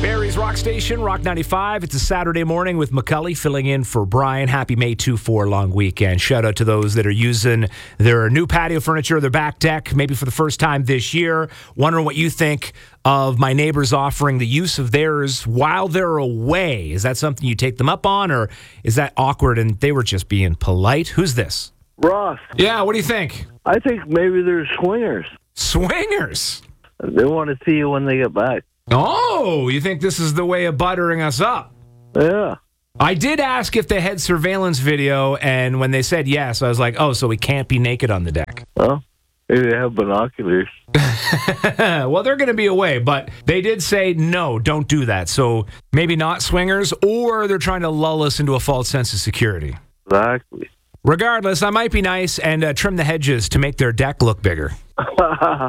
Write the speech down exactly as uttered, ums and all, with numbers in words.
Barrie's Rock Station, Rock ninety-five. It's a Saturday morning with McCully filling in for Brian. Happy May two four long weekend. Shout out to those that are using their new patio furniture, their back deck, maybe for the first time this year. Wondering what you think of my neighbors offering the use of theirs while they're away. Is that something you take them up on, or is that awkward and they were just being polite? Who's this? Ross. Yeah, what do you think? I think maybe they're swingers. Swingers? They want to see you when they get back. Oh, you think this is the way of buttering us up? Yeah. I did ask if they had surveillance video, and when they said yes, I was like, oh, so we can't be naked on the deck. Well, maybe they have binoculars. Well, they're going to be away, but they did say, no, don't do that. So maybe not swingers, or they're trying to lull us into a false sense of security. Exactly. Regardless, I might be nice and uh, trim the hedges to make their deck look bigger.